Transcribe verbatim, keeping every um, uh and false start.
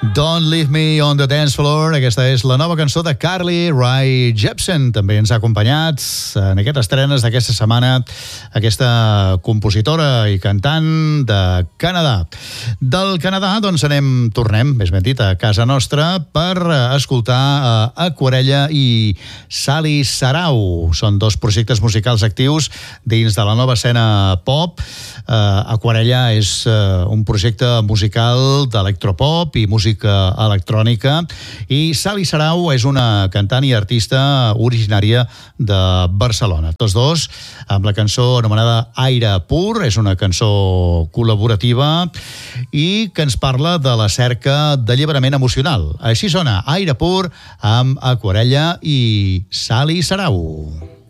Don't Leave Me on the Dance Floor. Aquesta és la nova cançó de Carly Rae Jepsen. També ens ha acompanyat en aquestes estrenes d'aquesta setmana aquesta compositora i cantant de Canadà. Del Canadà, doncs, anem, tornem, més ben dit, a casa nostra per escoltar Aquarella i Sally Sarau. Són dos projectes musicals actius dins de la nova escena pop. Aquarella és un projecte musical d'electropop i música electrònica, i Sally Sarau és una cantant i artista originària de Barcelona. Tots dos amb la cançó anomenada Aire Pur. És una cançó col·laborativa i que ens parla de la cerca d'alliberament emocional. Així sona Aire Pur amb Aquarella i Sally Sarau.